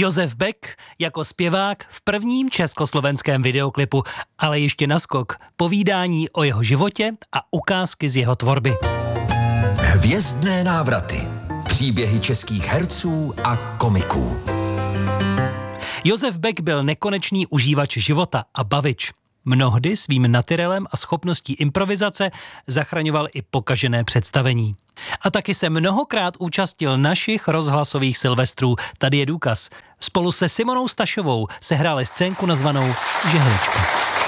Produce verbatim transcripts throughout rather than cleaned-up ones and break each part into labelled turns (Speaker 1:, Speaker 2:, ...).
Speaker 1: Josef Beck jako zpěvák v prvním československém videoklipu, ale ještě naskok povídání o jeho životě a ukázky z jeho tvorby.
Speaker 2: Hvězdné návraty. Příběhy českých herců a komiků.
Speaker 1: Josef Beck byl nekonečný užívač života a bavič. Mnohdy svým natyrelem a schopností improvizace zachraňoval i pokažené představení. A taky se mnohokrát účastnil našich rozhlasových silvestrů. Tady je důkaz. Spolu se Simonou Stašovou se hráli scénku nazvanou Žehlička.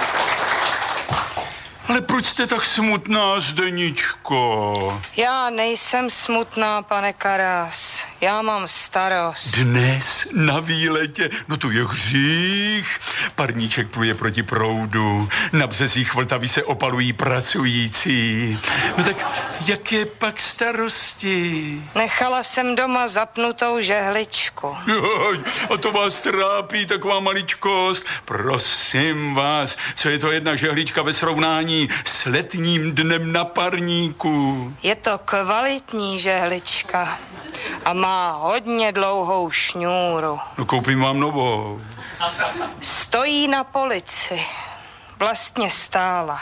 Speaker 3: Ale proč jste tak smutná, Zdeničko?
Speaker 4: Já nejsem smutná, pane Karás. Já mám starost.
Speaker 3: Dnes na výletě, no to je hřích. Parníček pluje proti proudu. Na březích Vltavy se opalují pracující. No tak jaké pak starosti?
Speaker 4: Nechala jsem doma zapnutou žehličku.
Speaker 3: Joj, a to vás trápí, taková maličkost. Prosím vás, co je to jedna žehlička ve srovnání s letním dnem na parníku?
Speaker 4: Je to kvalitní žehlička a má hodně dlouhou šňůru.
Speaker 3: No koupím vám novou.
Speaker 4: Stojí na polici. Vlastně stála.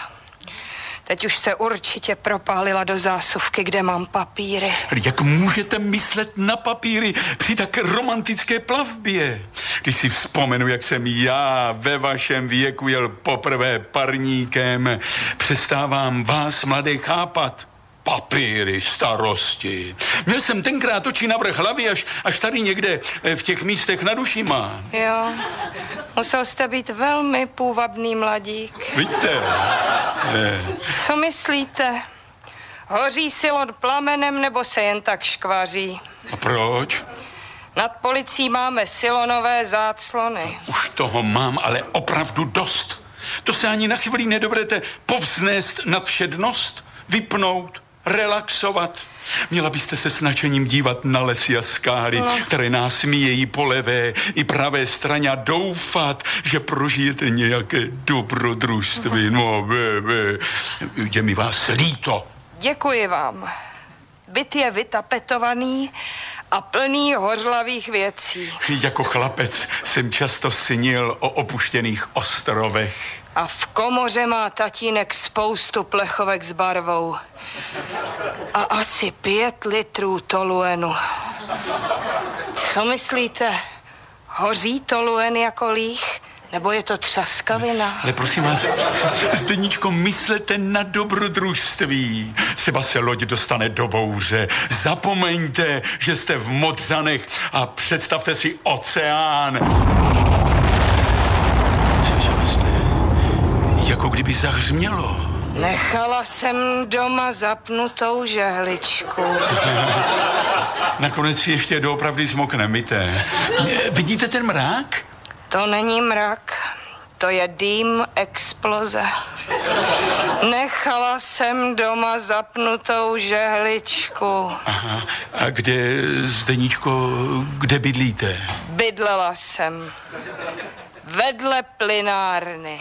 Speaker 4: Teď už se určitě propálila do zásuvky, kde mám papíry.
Speaker 3: Jak můžete myslet na papíry při tak romantické plavbě? Když si vzpomenu, jak jsem já ve vašem věku jel poprvé parníkem, přestávám vás, mladé, chápat. Papíry, starosti. Měl jsem tenkrát oči navrch hlavy, až, až tady někde v těch místech nad ušima.
Speaker 4: Jo, musel jste být velmi půvabný mladík.
Speaker 3: Vidíte? Ne.
Speaker 4: Co myslíte? Hoří silon plamenem nebo se jen tak škvaří?
Speaker 3: A proč?
Speaker 4: Nad policií máme silonové záclony.
Speaker 3: Už toho mám ale opravdu dost. To se ani na chvíli nedovedete povznést nad všednost, vypnout, relaxovat. Měla byste se s nadšením dívat na lesy a skály, no. které nás míjejí po levé i pravé straně a doufat, že prožijete nějaké dobrodružství. No, be, be. Je mi vás líto.
Speaker 4: Děkuji vám. Byt je vytapetovaný a plný hořlavých věcí.
Speaker 3: Jako chlapec jsem často snil o opuštěných ostrovech.
Speaker 4: A v komoře má tatínek spoustu plechovek s barvou. A asi pět litrů toluenu. Co myslíte? Hoří toluen jako líh? Nebo je to třaskavina?
Speaker 3: Ale prosím vás, Zdeníčko, myslete na dobrodružství. Třeba se loď dostane do bouře. Zapomeňte, že jste v Modřanech a představte si oceán. Jako kdyby zahřmělo.
Speaker 4: Nechala jsem doma zapnutou žehličku.
Speaker 3: Nakonec si ještě doopravdy zmoknete. Vidíte ten mrák?
Speaker 4: To není mrak, to je dým exploze. Nechala jsem doma zapnutou žehličku.
Speaker 3: Aha, a kde, Zdeníčko, kde bydlíte?
Speaker 4: Bydlela jsem. Vedle plynárny.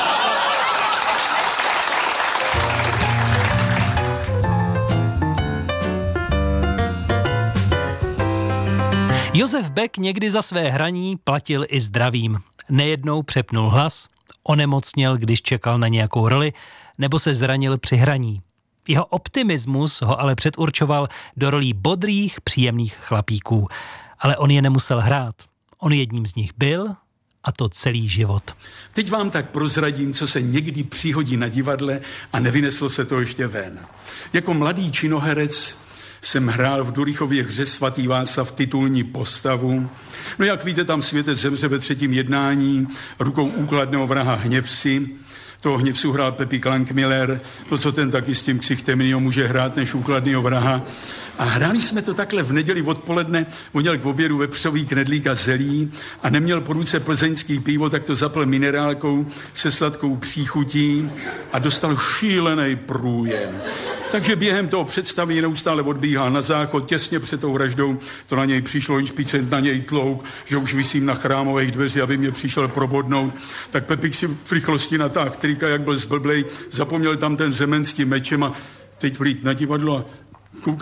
Speaker 1: Josef Beck někdy za své hraní platil i zdravím. Nejednou přepnul hlas, onemocněl, když čekal na nějakou roli, nebo se zranil při hraní. Jeho optimismus ho ale předurčoval do rolí bodrých, příjemných chlapíků. Ale on je nemusel hrát. On jedním z nich byl, a to celý život.
Speaker 3: Teď vám tak prozradím, co se někdy přihodí na divadle a nevyneslo se to ještě ven. Jako mladý činoherec jsem hrál v Dulichově hře Svatý Václav titulní postavu. No jak víte, tam světec zemře ve třetím jednání rukou úkladného vraha Hněvsi. Toho Hněvsu hrál Pepi Klankmiller, no co ten taky s tím ksichtem jinýho může hrát než úkladného vraha. A hráli jsme to takhle v neděli odpoledne, on měl k obědu vepřový knedlík a zelí a neměl po ruce plzeňský pivo, tak to zapl minerálkou se sladkou příchutí a dostal šílený průjem. Takže během toho představení neustále odbíhal na záchod, těsně před tou vraždou to na něj přišlo, inšpicent na něj tlouk, že už visím na chrámových dveři, aby mě přišel probodnout. Tak Pepik si v rychlosti natáhl trika, jak byl zblblej, zapomněl tam ten řemen s tím mečem a teď vlít na divadlo a